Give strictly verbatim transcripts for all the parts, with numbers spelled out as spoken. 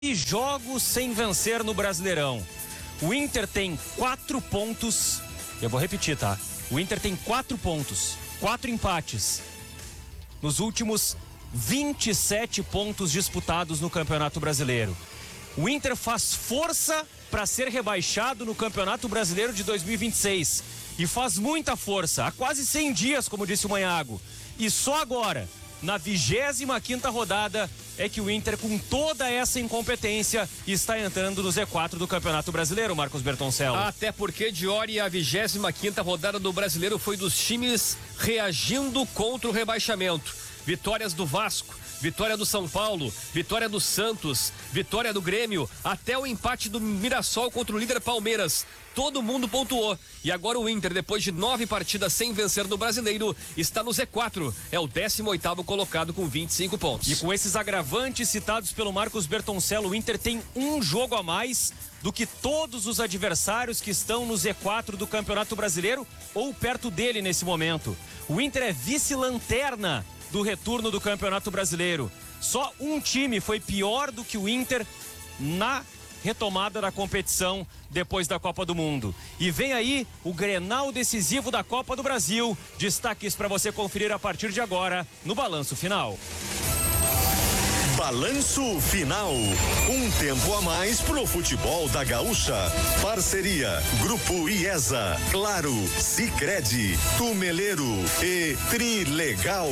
E jogos sem vencer no Brasileirão. O Inter tem quatro pontos. Eu vou repetir, tá? O Inter tem quatro pontos, quatro empates. Nos últimos vinte e sete pontos disputados no Campeonato Brasileiro. O Inter faz força para ser rebaixado no Campeonato Brasileiro de dois mil e vinte e seis. E faz muita força, há quase cem dias, como disse o Manhago. E só agora, na vigésima quinta rodada, é que o Inter, com toda essa incompetência, está entrando no Z quatro do Campeonato Brasileiro, Marcos Bertoncello. Até porque, Diori, a vigésima quinta rodada do Brasileiro foi dos times reagindo contra o rebaixamento. Vitórias do Vasco, vitória do São Paulo, vitória do Santos, vitória do Grêmio, até o empate do Mirassol contra o líder Palmeiras. Todo mundo pontuou. E agora o Inter, depois de nove partidas sem vencer no Brasileiro, está no Z quatro. É o décimo oitavo colocado com vinte e cinco pontos. E com esses agravantes citados pelo Marcos Bertoncello, o Inter tem um jogo a mais do que todos os adversários que estão no Z quatro do Campeonato Brasileiro ou perto dele nesse momento. O Inter é vice-lanterna do retorno do Campeonato Brasileiro. Só um time foi pior do que o Inter na retomada da competição depois da Copa do Mundo. E vem aí o Grenal decisivo da Copa do Brasil. Destaques para você conferir a partir de agora no Balanço Final. Balanço Final. Um tempo a mais pro futebol da Gaúcha. Parceria Grupo IESA, Claro, Sicredi, Tumeleiro e Trilegal.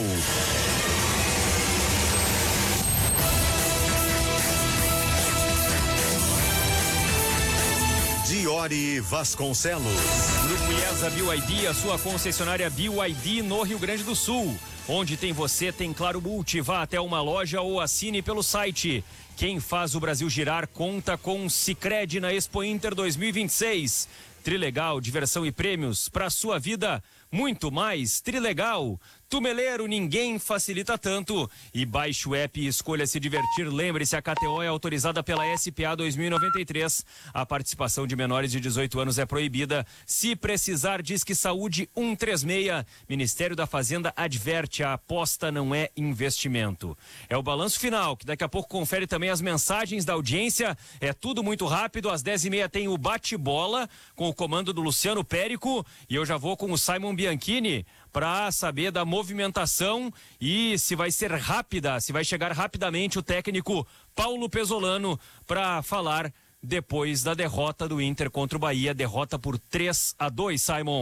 Diori Vasconcelos. Grupo IESA B Y D, a sua concessionária B Y D no Rio Grande do Sul. Onde tem você, tem Claro Multi. Vá até uma loja ou assine pelo site. Quem faz o Brasil girar conta com Sicredi na Expo Inter dois mil e vinte e seis. Trilegal, diversão e prêmios para sua vida. Muito mais. Trilegal. Tumeleiro, ninguém facilita tanto. E baixe o app e escolha se divertir. Lembre-se, a K T O é autorizada pela S P A dois mil e noventa e três. A participação de menores de dezoito anos é proibida. Se precisar, diz que Saúde cento e trinta e seis. Ministério da Fazenda adverte, a aposta não é investimento. É o balanço final, que daqui a pouco confere também as mensagens da audiência. É tudo muito rápido. Às dez e meia tem o bate-bola com o comando do Luciano Périco. E eu já vou com o Simon Bianchini para saber da movimentação e se vai ser rápida, se vai chegar rapidamente o técnico Paulo Pesolano para falar depois da derrota do Inter contra o Bahia, derrota por três a dois, Simon.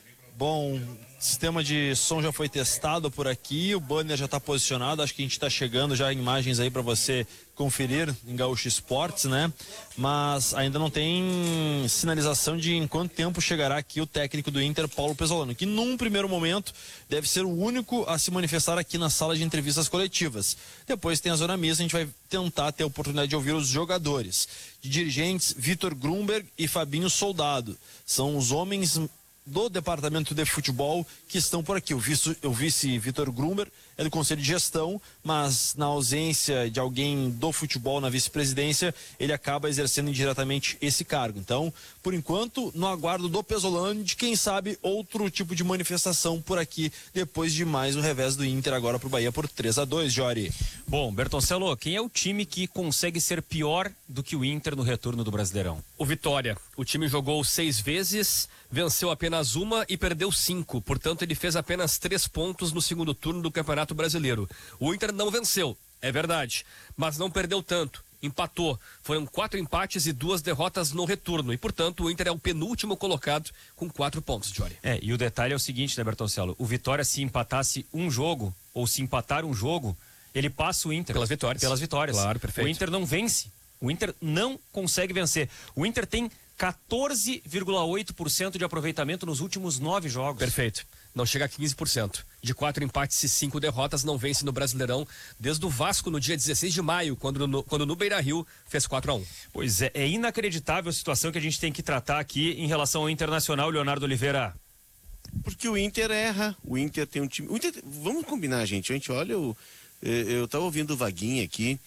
Bom, o sistema de som já foi testado por aqui, o banner já está posicionado, acho que a gente está chegando já imagens aí para você conferir em Gaúcho Esportes, né? Mas ainda não tem sinalização de em quanto tempo chegará aqui o técnico do Inter, Paulo Pesolano, que num primeiro momento deve ser o único a se manifestar aqui na sala de entrevistas coletivas. Depois tem a zona mista, a gente vai tentar ter a oportunidade de ouvir os jogadores. De dirigentes, Vitor Grumberg e Fabinho Soldado. São os homens do departamento de futebol que estão por aqui. O vice, o vice Vitor Grumberg é do Conselho de Gestão, mas na ausência de alguém do futebol na vice-presidência, ele acaba exercendo indiretamente esse cargo. Então, por enquanto, no aguardo do Pesolano, de quem sabe outro tipo de manifestação por aqui, depois de mais um revés do Inter agora pro Bahia por três a dois, Jori. Bom, Bertoncello, quem é o time que consegue ser pior do que o Inter no retorno do Brasileirão? O Vitória. O time jogou seis vezes, venceu apenas uma e perdeu cinco. Portanto, ele fez apenas três pontos no segundo turno do Campeonato Brasileiro. O Inter não venceu, é verdade, mas não perdeu tanto. Empatou. Foram quatro empates e duas derrotas no retorno. E, portanto, o Inter é o penúltimo colocado com quatro pontos, Jory. É, e o detalhe é o seguinte, né, Bertoncello? O Vitória, se empatasse um jogo, ou se empatar um jogo, ele passa o Inter. Pelas vitórias. Pelas vitórias. Claro, perfeito. O Inter não vence. O Inter não consegue vencer. O Inter tem quatorze vírgula oito por cento de aproveitamento nos últimos nove jogos. Perfeito. Não chega a quinze por cento. De quatro empates e cinco derrotas, não vence no Brasileirão desde o Vasco no dia dezesseis de maio, quando no, quando no Beira-Rio fez quatro a um. Pois é, é inacreditável a situação que a gente tem que tratar aqui em relação ao Internacional, Leonardo Oliveira. Porque o Inter erra, o Inter tem um time... O Inter, vamos combinar, gente, a gente olha, o, eu estava ouvindo o Vaguinha aqui,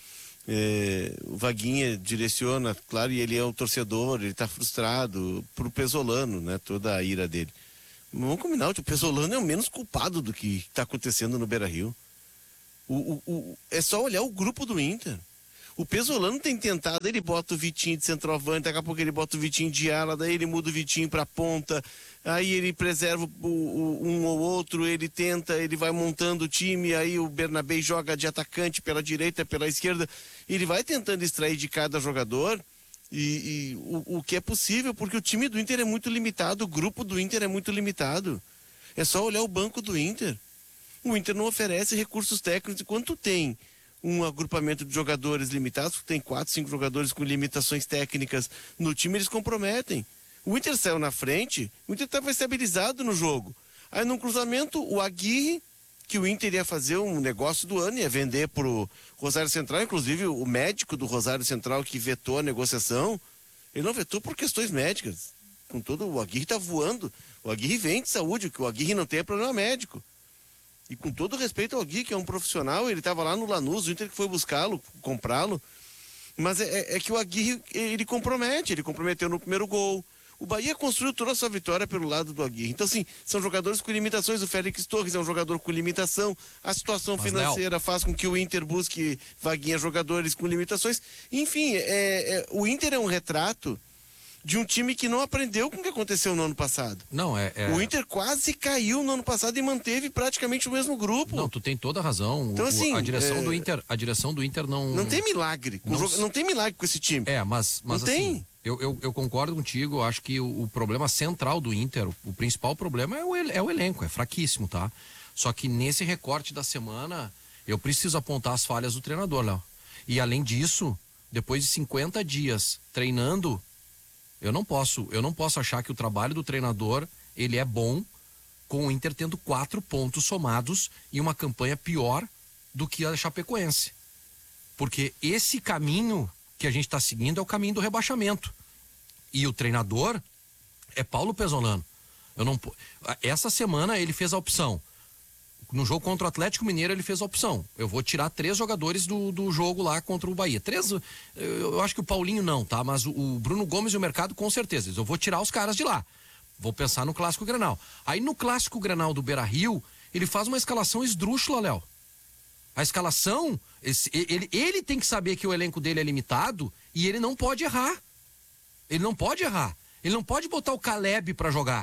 É, o Vaguinha direciona, claro, e ele é um torcedor, ele está frustrado pro Pesolano, né? Toda a ira dele. Mas vamos combinar, o Pesolano é o menos culpado do que está acontecendo no Beira-Rio. O, o, o, é só olhar o grupo do Inter. O Pesolano tem tentado, ele bota o Vitinho de centroavante, daqui a pouco ele bota o Vitinho de ala, daí ele muda o Vitinho pra ponta, aí ele preserva o, o, um ou outro, ele tenta, ele vai montando o time, aí o Bernabé joga de atacante pela direita, pela esquerda, ele vai tentando extrair de cada jogador e, e o, o que é possível, porque o time do Inter é muito limitado, o grupo do Inter é muito limitado. É só olhar o banco do Inter. O Inter não oferece recursos técnicos, enquanto tem um agrupamento de jogadores limitados, tem quatro, cinco jogadores com limitações técnicas no time, eles comprometem. O Inter saiu na frente, o Inter estava estabilizado no jogo. Aí num cruzamento, o Aguirre, que o Inter ia fazer um negócio do ano, ia vender pro Rosário Central, inclusive o médico do Rosário Central que vetou a negociação, ele não vetou por questões médicas. Com todo, o Aguirre está voando, o Aguirre vem de saúde, o que o Aguirre não tem é problema médico. E com todo respeito ao Gui, que é um profissional, ele estava lá no Lanús, o Inter que foi buscá-lo, comprá-lo. Mas é, é que o Aguirre, ele compromete, ele comprometeu no primeiro gol. O Bahia construiu toda a sua vitória pelo lado do Aguirre. Então, assim, são jogadores com limitações. O Félix Torres é um jogador com limitação. A situação Mas, financeira Léo... faz com que o Inter busque vaguinha jogadores com limitações. Enfim, é, é, o Inter é um retrato de um time que não aprendeu com o que aconteceu no ano passado. Não, é, é... O Inter quase caiu no ano passado e manteve praticamente o mesmo grupo. Não, tu tem toda a razão. Então, assim, o, a direção é... do Inter, a direção do Inter não... Não tem milagre. Não, jogo... não tem milagre com esse time. É, mas, mas não assim, tem. Eu, eu, eu concordo contigo, eu acho que o, o problema central do Inter, o, o principal problema é o, é o elenco, é fraquíssimo, tá? Só que nesse recorte da semana, eu preciso apontar as falhas do treinador, Léo. E além disso, depois de cinquenta dias treinando, eu não posso, eu não posso achar que o trabalho do treinador, ele é bom, com o Inter tendo quatro pontos somados e uma campanha pior do que a Chapecoense. Porque esse caminho que a gente está seguindo é o caminho do rebaixamento. E o treinador é Paulo Pesolano. Eu não, essa semana ele fez a opção. No jogo contra o Atlético Mineiro ele fez a opção. Eu vou tirar três jogadores do, do jogo lá contra o Bahia. Três, eu, eu acho que o Paulinho não, tá? Mas o, o Bruno Gomes e o Mercado com certeza. Eu vou tirar os caras de lá. Vou pensar no Clássico Grenal. Aí no Clássico Grenal do Beira-Rio, ele faz uma escalação esdrúxula, Léo. A escalação, esse, ele, ele tem que saber que o elenco dele é limitado e ele não pode errar. Ele não pode errar. Ele não pode botar o Caleb pra jogar.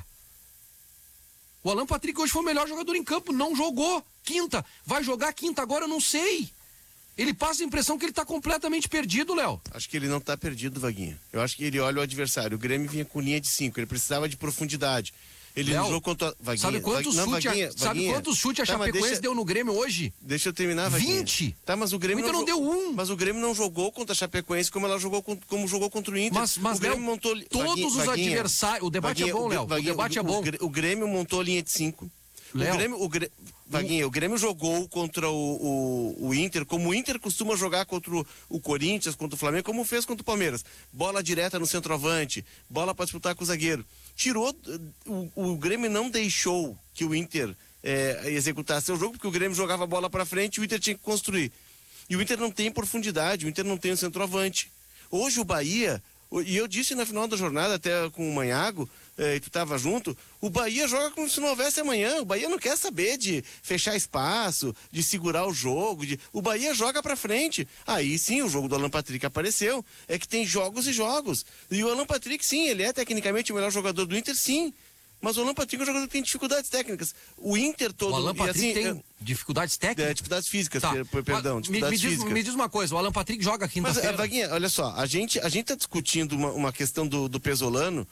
O Alan Patrick hoje foi o melhor jogador em campo, não jogou. Quinta, vai jogar quinta agora, eu não sei. Ele passa a impressão que ele tá completamente perdido, Léo. Acho que ele não tá perdido, Vaguinha. Eu acho que ele olha o adversário. O Grêmio vinha com linha de cinco, ele precisava de profundidade. Ele Léo, no jogo contra Vaguinha. Sabe quantos chutes a, chute a tá, Chapecoense deixa, deu no Grêmio hoje? Deixa eu terminar, Vaguinha. vinte. Tá, mas o Grêmio o Inter não, não deu um. Mas o Grêmio não jogou contra a Chapecoense como ela jogou como jogou contra o Inter. Mas, mas o Grêmio Léo, montou todos Vaguinha, os Vaguinha, adversários, o debate Vaguinha, é bom, Léo. O debate o, é bom. O Grêmio montou linha de cinco. Léo, o Grêmio, o Grêmio, Vaguinha, o Grêmio jogou contra o, o, o Inter, como o Inter costuma jogar contra o, o Corinthians, contra o Flamengo, como fez contra o Palmeiras. Bola direta no centroavante, bola para disputar com o zagueiro. Tirou, o, o Grêmio não deixou que o Inter é, executasse seu jogo, porque o Grêmio jogava a bola para frente e o Inter tinha que construir. E o Inter não tem profundidade, o Inter não tem o centroavante. Hoje o Bahia, e eu disse na final da jornada, até com o Manhago, é, e tu estava junto, o Bahia joga como se não houvesse amanhã. O Bahia não quer saber de fechar espaço, de segurar o jogo. De... O Bahia joga pra frente. Aí sim, o jogo do Alan Patrick apareceu. É que tem jogos e jogos. E o Alan Patrick, sim, ele é tecnicamente o melhor jogador do Inter, sim. Mas o Alan Patrick é um jogador que tem dificuldades técnicas. O Inter todo... O Alan Patrick assim, tem é... dificuldades técnicas? É, dificuldades físicas, tá. perdão, dificuldades me, me diz, físicas. Me diz uma coisa, o Alan Patrick joga quinta-feira. Mas, Vaguinha, olha só, a gente a gente tá discutindo uma, uma questão do, do Pesolano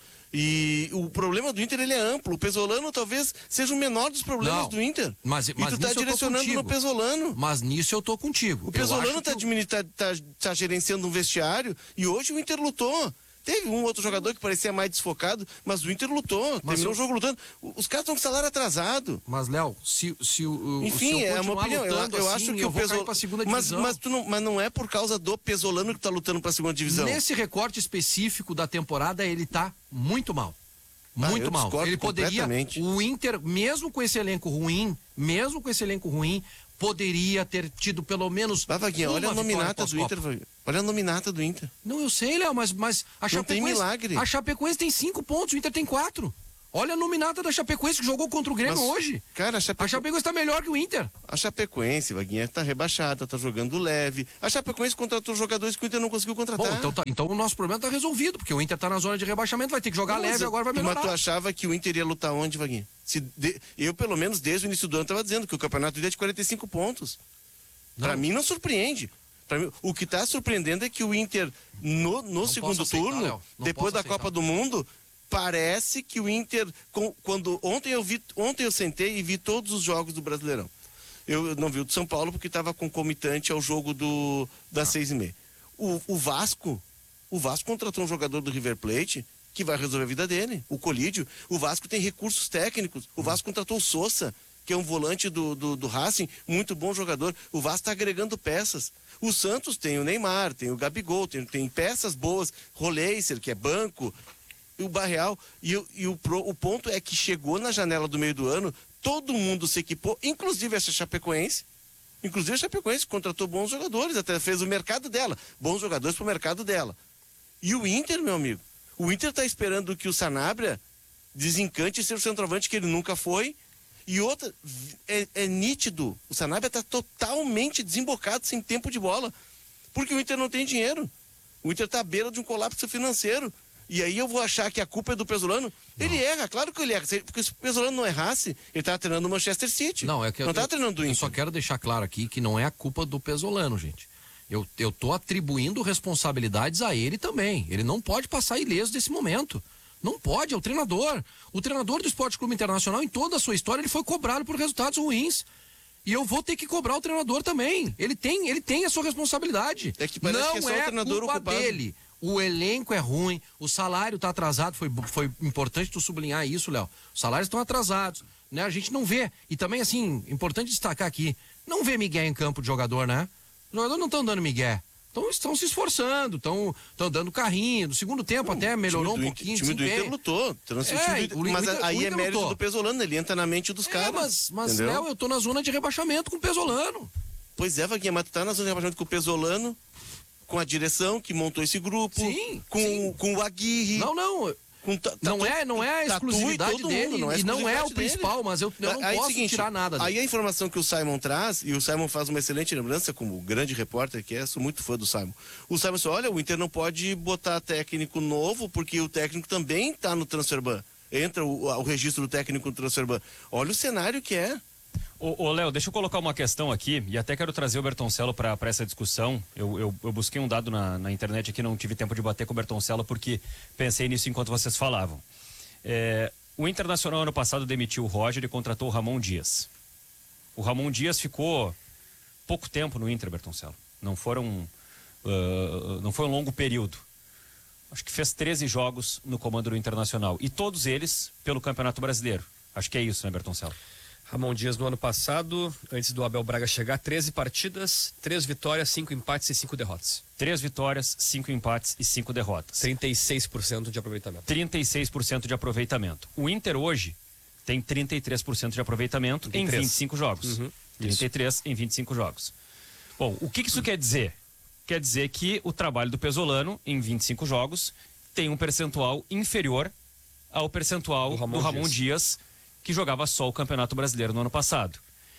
e o problema do Inter, ele é amplo. O Pesolano talvez seja o menor dos problemas Não, do Inter. Mas, mas e tu tá direcionando no Pesolano. Mas nisso eu tô contigo. O Pesolano tá, que... tá, tá, tá gerenciando um vestiário e hoje o Inter lutou. Teve um outro jogador que parecia mais desfocado, mas o Inter lutou, mas terminou eu... o jogo lutando. Os caras estão com salário atrasado. Mas, Léo, se, se o. Enfim, se é uma opinião. Eu, eu assim, acho que eu o Pesolano. Mas, mas, tu não, mas não é por causa do Pesolano que tá lutando pra segunda divisão. Nesse recorte específico da temporada, ele tá muito mal. Muito ah, mal. Ele poderia. O Inter, mesmo com esse elenco ruim, mesmo com esse elenco ruim, poderia ter tido pelo menos. Bah, Vaguinha, olha a nominata do Inter, olha a nominata do Inter. Não, eu sei, Léo, mas, mas a não Chapecoense. tem milagre. A Chapecoense tem cinco pontos, o Inter tem quatro. Olha a nominata da Chapecoense que jogou contra o Grêmio Mas, hoje. Cara, a, Chapeco... A Chapecoense tá melhor que o Inter. a Chapecoense, Vaguinha, tá rebaixada, tá jogando leve. A Chapecoense contratou jogadores que o Inter não conseguiu contratar. Bom, então, tá, então o nosso problema tá resolvido, porque o Inter tá na zona de rebaixamento, vai ter que jogar Mas, leve, agora vai melhorar. Mas tu achava que o Inter ia lutar onde, Vaguinha? Se de... Eu, pelo menos, desde o início do ano, tava dizendo que o campeonato ia de quarenta e cinco pontos. Pra mim, não surpreende. Pra mim, o que tá surpreendendo é que o Inter, no, no segundo aceitar, turno, Léo. Não depois posso da aceitar. Copa do Mundo, parece que o Inter, com, quando ontem eu vi, ontem eu sentei e vi todos os jogos do Brasileirão. Eu não vi o do São Paulo porque estava concomitante ao jogo do das seis e meia. O, o Vasco, o Vasco contratou um jogador do River Plate que vai resolver a vida dele, o Colídio. O Vasco tem recursos técnicos. O Vasco contratou o Sousa, que é um volante do, do, do Racing, muito bom jogador. O Vasco está agregando peças. O Santos tem o Neymar, tem o Gabigol, tem, tem peças boas. Roleiser, que é banco. E o Barreal, e, o, e o, pro, o ponto é que chegou na janela do meio do ano, todo mundo se equipou, inclusive essa Chapecoense, inclusive a Chapecoense contratou bons jogadores, até fez o mercado dela, bons jogadores para o mercado dela. E o Inter, meu amigo, o Inter está esperando que o Sanabria desencante ser o centroavante que ele nunca foi, e outra, é, é nítido, o Sanabria está totalmente desembocado, sem tempo de bola, porque o Inter não tem dinheiro, o Inter está à beira de um colapso financeiro. E aí eu vou achar que a culpa é do Pesolano? Não. Ele erra, claro que ele erra. Porque se o Pesolano não errasse, ele estava treinando o Manchester City. Não, é que não estava treinando o Inter. Eu só quero deixar claro aqui que não é a culpa do Pesolano, gente. Eu, eu tô atribuindo responsabilidades a ele também. Ele não pode passar ileso desse momento. Não pode, é o treinador. O treinador do Esporte Clube Internacional, em toda a sua história, ele foi cobrado por resultados ruins. E eu vou ter que cobrar o treinador também. Ele tem, ele tem a sua responsabilidade. É que parece não que é só é o treinador culpa ocupado. dele. O elenco é ruim, o salário está atrasado, foi, foi importante tu sublinhar isso, Léo. Os salários estão atrasados, né? A gente não vê. E também, assim, importante destacar aqui, não vê migué em campo de jogador, né? Os jogadores não estão dando migué. Então estão se esforçando, estão dando carrinho. No segundo tempo Não, até melhorou um Inter, pouquinho. O time do Inter lutou. Transferiu É, o time do o Inter, mas Inter- aí o é Inter mérito lutou. do Pesolano, ele entra na mente dos É, caras. mas, mas entendeu? Léo, eu tô na zona de rebaixamento com o Pesolano. Pois é, Vaguinha, mas tu tá na zona de rebaixamento com o Pesolano, com a direção que montou esse grupo, Sim, com, sim. com o Aguirre. Não, não. com ta- Não tatu- é, não é a tatu e exclusividade todo dele mundo, não é a e não é o exclusividade dele. principal, mas eu, eu não Aí é o posso seguinte, tirar nada dele. Aí a informação que o Simon traz, e o Simon faz uma excelente lembrança, como grande repórter que é, sou muito fã do Simon. O Simon disse, olha, o Inter não pode botar técnico novo, porque o técnico também está no Transferban. Entra o, o registro do técnico no Transferban. Olha o cenário que é. Ô, ô Léo, deixa eu colocar uma questão aqui, e até quero trazer o Bertoncello para essa discussão. Eu, eu, eu busquei um dado na, na internet aqui, não tive tempo de bater com o Bertoncello, porque pensei nisso enquanto vocês falavam. É, o Internacional ano passado demitiu o Roger e contratou o Ramon Dias. O Ramon Dias ficou pouco tempo no Inter, Bertoncello. Não foram, uh, não foi um longo período. Acho que fez treze jogos no comando do Internacional. E todos eles pelo Campeonato Brasileiro. Acho que é isso, né, Bertoncello? Ramon Dias no ano passado, antes do Abel Braga chegar, treze partidas, três vitórias, cinco empates e cinco derrotas. Três vitórias, cinco empates e cinco derrotas. trinta e seis por cento de aproveitamento. trinta e seis por cento de aproveitamento. O Inter hoje tem trinta e três por cento de aproveitamento trinta e três. em vinte e cinco jogos. Uhum, trinta e três em vinte e cinco jogos. Bom, o que, que isso quer dizer? Quer dizer que o trabalho do Pesolano em vinte e cinco jogos tem um percentual inferior ao percentual Do do Ramon Ramon, Dias. Dias, que jogava só o Campeonato Brasileiro no ano passado.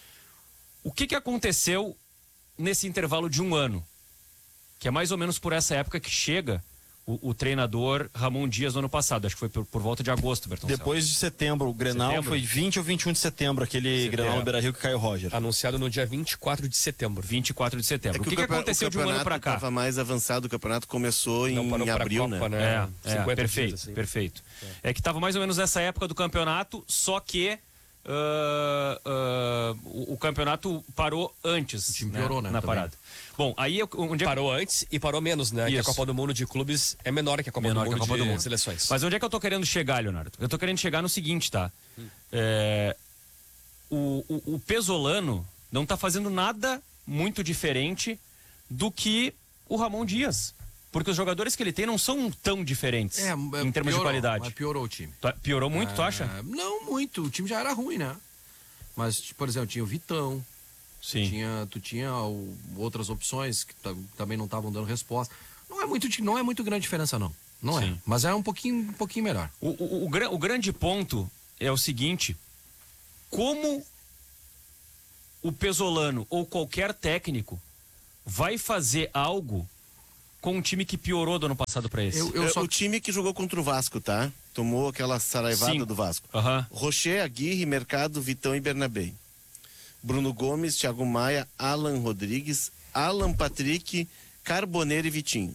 O que, que aconteceu nesse intervalo de um ano? Que é mais ou menos por essa época que chega o, o treinador Ramon Dias no ano passado. Acho que foi por, por volta de agosto, Bertoncello. Depois de setembro, o Grenal Setembro? foi vinte ou vinte e um de setembro, aquele Setembro. Grenal no Beira-Rio que caiu o Roger. Anunciado no dia vinte e quatro de setembro. vinte e quatro de setembro. o que, que campe- aconteceu o de um ano para cá? estava mais avançado, o campeonato começou Não em parou pra abril, Copa, né? né? É, é, cinquenta perfeito, dias, assim. perfeito. É. que estava mais ou menos nessa época do campeonato, só que ah, ah, o, o campeonato parou antes, O time piorou, né, na também. parada. Bom, aí eu- onde é que- Parou antes e parou menos, né? Que a Isso. Copa do Mundo de clubes é menor que a Copa, Menor do, que a mundo Copa de do Mundo. seleções. Mas onde é que eu tô querendo chegar, Leonardo? Eu tô querendo chegar no seguinte, tá? É, o, o, o Pesolano não tá fazendo nada muito diferente do que o Ramon Dias. Porque os jogadores que ele tem não são tão diferentes É, em termos de piorou, qualidade. mas piorou o time. Tu- Piorou muito, tu acha? É, não muito, o time já era ruim, né? Mas, tipo, por exemplo, tinha o Vitão, Sim. tinha, tu tinha o- outras opções que ta- também não estavam dando resposta. Não é muito, não é muito grande diferença, não. não Sim. é. Mas é um pouquinho, um pouquinho melhor. O, o, o, o grande ponto é o seguinte: como o Pesolano ou qualquer técnico vai fazer algo com um time que piorou do ano passado para esse? Eu, eu É, só... O time que jogou contra o Vasco, tá? Tomou aquela saraivada Sim. do Vasco. Aham. Rocher, Aguirre, Mercado, Vitão e Bernabé. Bruno Gomes, Thiago Maia, Alan Rodrigues, Alan Patrick, Carboneiro e Vitinho.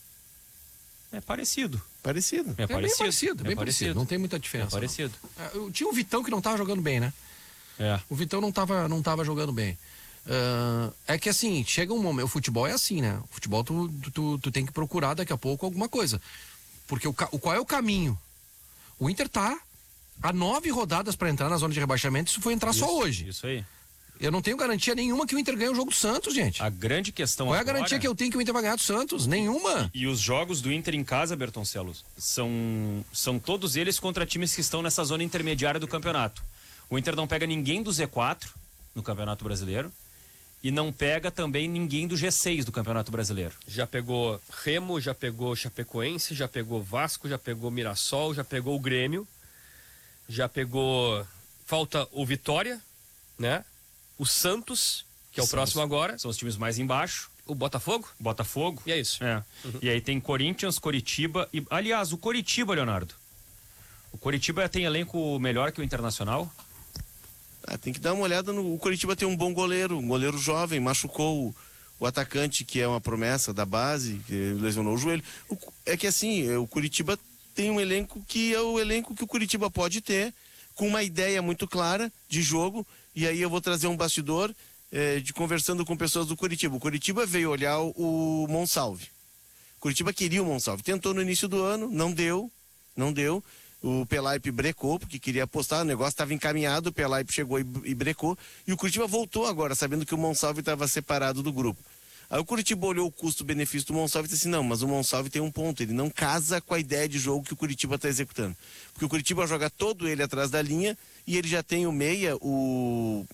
É parecido. Parecido. É, É bem parecido. parecido, bem é parecido. Não tem muita É diferença. parecido. não. É, eu tinha o Vitão que não tava jogando bem, né? É. O Vitão não tava, não tava jogando bem. Ah, é que assim, chega um momento, o futebol é assim, né? O futebol tu, tu, tu, tu tem que procurar daqui a pouco alguma coisa. Porque o, ca- o qual é o caminho? O Inter tá a nove rodadas para entrar na zona de rebaixamento, isso foi entrar Isso, só hoje. Isso aí. Eu não tenho garantia nenhuma que o Inter ganhe o jogo do Santos, gente. A grande questão Qual é a agora... garantia que eu tenho que o Inter vai ganhar do Santos? Nenhuma. E os jogos do Inter em casa, Bertoncellos, são, são todos eles contra times que estão nessa zona intermediária do campeonato. O Inter não pega ninguém do Z quatro no Campeonato Brasileiro e não pega também ninguém do G seis do Campeonato Brasileiro. Já pegou Remo, já pegou Chapecoense, já pegou Vasco, já pegou Mirassol, já pegou o Grêmio, já pegou... Falta o Vitória, né? O Santos, que é o São próximo os- agora. São os times mais embaixo. O Botafogo. Botafogo. E é isso. É. E aí tem Corinthians, Coritiba e... Aliás, o Coritiba, Leonardo. O Coritiba tem elenco melhor que o Internacional? Ah, tem que dar uma olhada no. O Coritiba tem um bom goleiro, um goleiro jovem, machucou o, o atacante, que é uma promessa da base, que lesionou o joelho. O- é que assim, o Coritiba tem um elenco que é o elenco que o Coritiba pode ter, com uma ideia muito clara de jogo. E aí eu vou trazer um bastidor eh, de conversando com pessoas do Coritiba. O Coritiba veio olhar o, o Monsalve. O Coritiba queria o Monsalve. Tentou no início do ano, não deu, não deu. O Pelaipe brecou, porque queria apostar, o negócio estava encaminhado, o Pelaipe chegou e, e brecou. E o Curitiba voltou agora, sabendo que o Monsalve estava separado do grupo. Aí o Curitiba olhou o custo-benefício do Monsalve e disse assim, não, mas o Monsalve tem um ponto, ele não casa com a ideia de jogo que o Curitiba está executando. Porque o Curitiba joga todo ele atrás da linha e ele já tem o meia, o...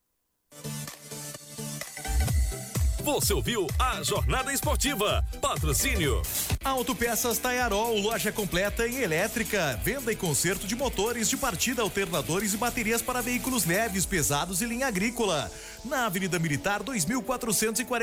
Você ouviu a Jornada Esportiva. Patrocínio. Autopeças Taiarol, loja completa em elétrica, venda e conserto de motores de partida, alternadores e baterias para veículos leves, pesados e linha agrícola. Na Avenida Militar dois mil quatrocentos e quarenta